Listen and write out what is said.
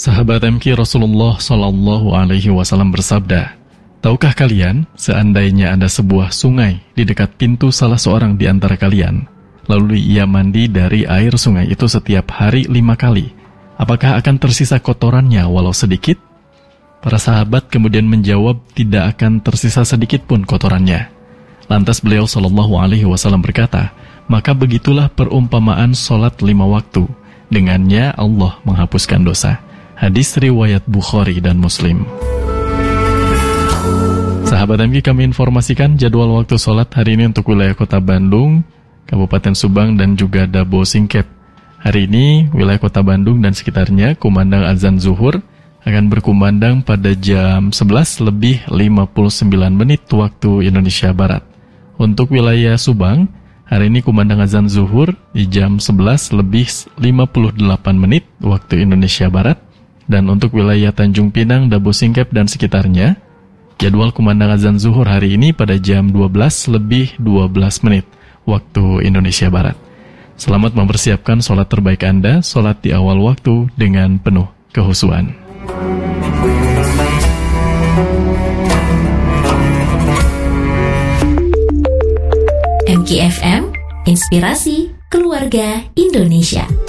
Sahabat MK, Rasulullah Shallallahu Alaihi Wasallam bersabda, tahukah kalian, seandainya ada sebuah sungai di dekat pintu salah seorang di antara kalian, lalu ia mandi dari air sungai itu setiap hari 5 kali, apakah akan tersisa kotorannya walau sedikit? Para sahabat kemudian menjawab, tidak akan tersisa sedikit pun kotorannya. Lantas beliau Shallallahu Alaihi Wasallam berkata, maka begitulah perumpamaan sholat 5 waktu. Dengannya Allah menghapuskan dosa. Hadis riwayat Bukhari dan Muslim. Sahabat MG, kami informasikan jadwal waktu sholat hari ini untuk wilayah Kota Bandung, Kabupaten Subang, dan juga Dabo Singkep. Hari ini wilayah Kota Bandung dan sekitarnya kumandang azan zuhur akan berkumandang pada jam 11:59 waktu Indonesia Barat. Untuk wilayah Subang, hari ini kumandang azan zuhur di jam 11:58 waktu Indonesia Barat. Dan untuk wilayah Tanjung Pinang, Dabo Singkep, dan sekitarnya, jadwal kumandang azan zuhur hari ini pada jam 12:12 waktu Indonesia Barat. Selamat mempersiapkan sholat terbaik Anda, sholat di awal waktu dengan penuh kehusuan. MKFM, inspirasi keluarga Indonesia.